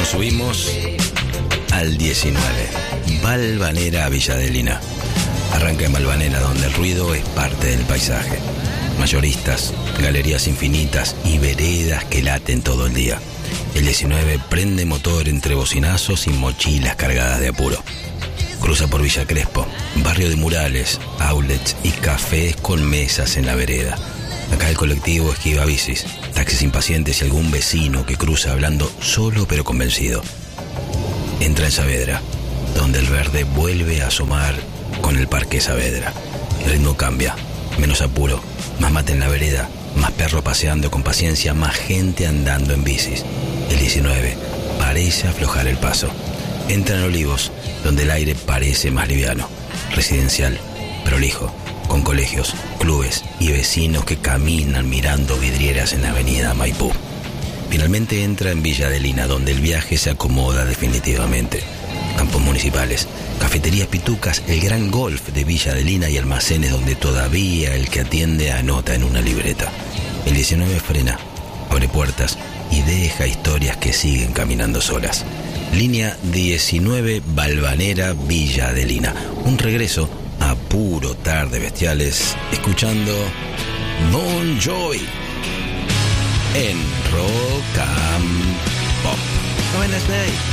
subimos al 19. Valvanera, Villa Adelina. Arranca en Valvanera, donde el ruido es parte del paisaje. Mayoristas, galerías infinitas y veredas que laten todo el día. El 19 prende motor entre bocinazos y mochilas cargadas de apuro. Cruza por Villa Crespo, barrio de murales, outlets y cafés con mesas en la vereda. Acá el colectivo esquiva bicis, taxis impacientes y algún vecino que cruza hablando solo pero convencido. Entra en Saavedra, donde el verde vuelve a asomar con el Parque Saavedra. El ritmo cambia, menos apuro, más mate en la vereda, más perro paseando con paciencia, más gente andando en bicis. El 19 parece aflojar el paso. Entra en Olivos, donde el aire parece más liviano, residencial, prolijo, con colegios, clubes y vecinos que caminan mirando vidrieras en la avenida Maipú. Finalmente entra en Villa Adelina, donde el viaje se acomoda definitivamente. Campos municipales, cafeterías pitucas, el gran golf de Villa Adelina y almacenes donde todavía el que atiende anota en una libreta. El 19 frena, abre puertas y deja historias que siguen caminando solas. Línea 19 Valvanera, Villa Adelina. Un regreso a puro Tarde Bestiales, escuchando Bon Jovi en Rock and Pop. Have a nice day.